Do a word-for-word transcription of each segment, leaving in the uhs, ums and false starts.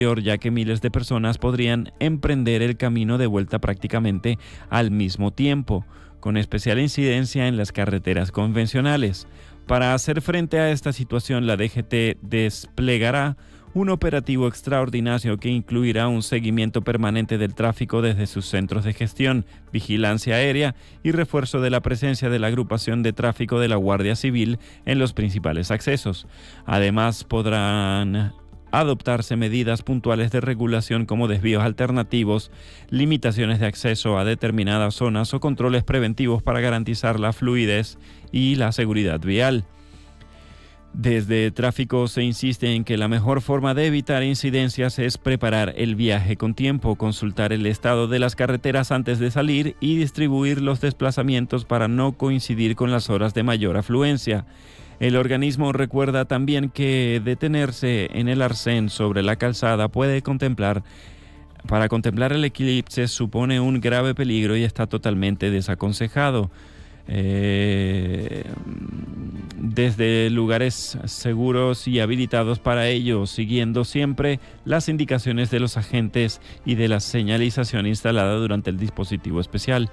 ya que miles de personas podrían emprender el camino de vuelta prácticamente al mismo tiempo, con especial incidencia en las carreteras convencionales. Para hacer frente a esta situación, la D G T desplegará un operativo extraordinario que incluirá un seguimiento permanente del tráfico desde sus centros de gestión, vigilancia aérea y refuerzo de la presencia de la agrupación de tráfico de la Guardia Civil en los principales accesos. Además, podrán adoptarse medidas puntuales de regulación como desvíos alternativos, limitaciones de acceso a determinadas zonas o controles preventivos para garantizar la fluidez y la seguridad vial. Desde tráfico se insiste en que la mejor forma de evitar incidencias es preparar el viaje con tiempo, consultar el estado de las carreteras antes de salir y distribuir los desplazamientos para no coincidir con las horas de mayor afluencia. El organismo recuerda también que detenerse en el arcén sobre la calzada puede contemplar, para contemplar el eclipse supone un grave peligro y está totalmente desaconsejado. Eh, desde lugares seguros y habilitados para ello, siguiendo siempre las indicaciones de los agentes y de la señalización instalada durante el dispositivo especial.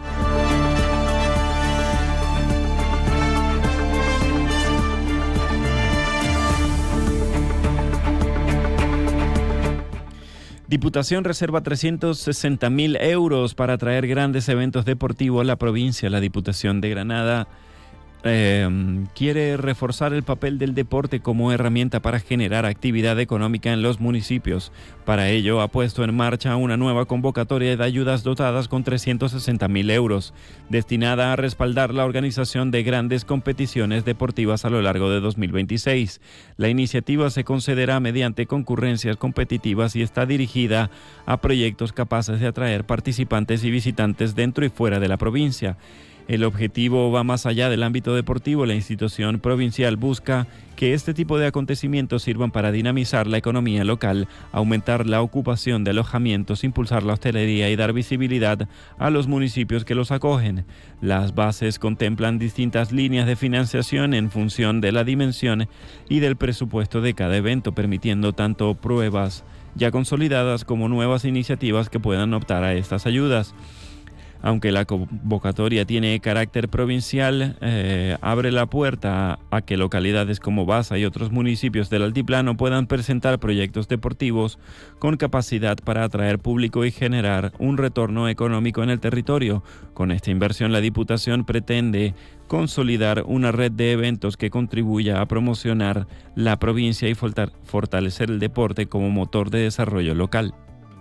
Diputación reserva trescientos sesenta mil euros para atraer grandes eventos deportivos a la provincia. La Diputación de Granada eh, quiere reforzar el papel del deporte como herramienta para generar actividad económica en los municipios. Para ello ha puesto en marcha una nueva convocatoria de ayudas dotadas con trescientos sesenta mil euros, destinada a respaldar la organización de grandes competiciones deportivas a lo largo de dos mil veintiséis. La iniciativa se concederá mediante concurrencias competitivas y está dirigida a proyectos capaces de atraer participantes y visitantes dentro y fuera de la provincia. El objetivo va más allá del ámbito deportivo. La institución provincial busca que este tipo de acontecimientos sirvan para dinamizar la economía local, aumentar la ocupación de alojamientos, impulsar la hostelería y dar visibilidad a los municipios que los acogen. Las bases contemplan distintas líneas de financiación en función de la dimensión y del presupuesto de cada evento, permitiendo tanto pruebas ya consolidadas como nuevas iniciativas que puedan optar a estas ayudas. Aunque la convocatoria tiene carácter provincial, eh, abre la puerta a, a que localidades como Baza y otros municipios del altiplano puedan presentar proyectos deportivos con capacidad para atraer público y generar un retorno económico en el territorio. Con esta inversión, la Diputación pretende consolidar una red de eventos que contribuya a promocionar la provincia y fortalecer el deporte como motor de desarrollo local.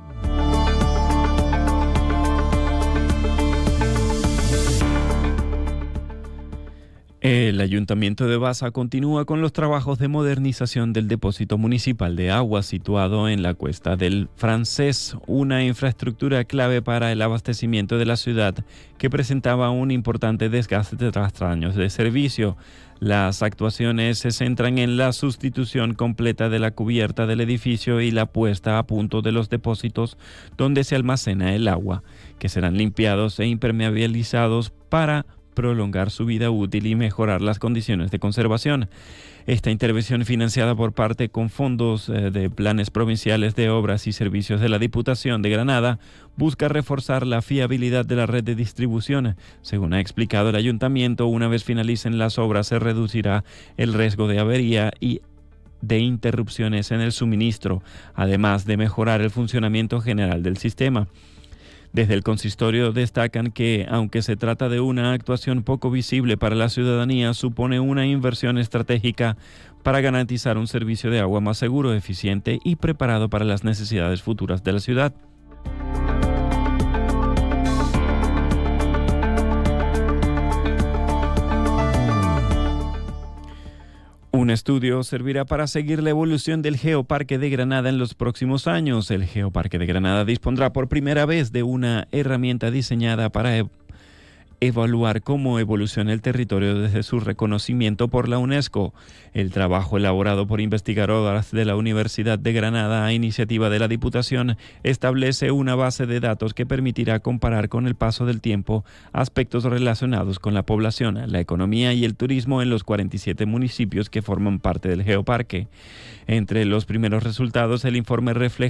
El Ayuntamiento de Baza continúa con los trabajos de modernización del depósito municipal de agua situado en la Cuesta del Francés, una infraestructura clave para el abastecimiento de la ciudad que presentaba un importante desgaste tras años de servicio. Las actuaciones se centran en la sustitución completa de la cubierta del edificio y la puesta a punto de los depósitos donde se almacena el agua, que serán limpiados e impermeabilizados para prolongar su vida útil y mejorar las condiciones de conservación. Esta intervención, financiada por parte con fondos eh, de planes provinciales de obras y servicios de la Diputación de Granada, busca reforzar la fiabilidad de la red de distribución. Según ha explicado el Ayuntamiento, una vez finalicen las obras se reducirá el riesgo de avería y de interrupciones en el suministro, además de mejorar el funcionamiento general del sistema. Desde el consistorio destacan que, aunque se trata de una actuación poco visible para la ciudadanía, supone una inversión estratégica para garantizar un servicio de agua más seguro, eficiente y preparado para las necesidades futuras de la ciudad. Un estudio servirá para seguir la evolución del Geoparque de Granada en los próximos años. El Geoparque de Granada dispondrá por primera vez de una herramienta diseñada para e- evaluar cómo evoluciona el territorio desde su reconocimiento por la UNESCO. El trabajo, elaborado por investigadoras de la Universidad de Granada a iniciativa de la Diputación, establece una base de datos que permitirá comparar con el paso del tiempo aspectos relacionados con la población, la economía y el turismo en los cuarenta y siete municipios que forman parte del Geoparque. Entre los primeros resultados, el informe refleja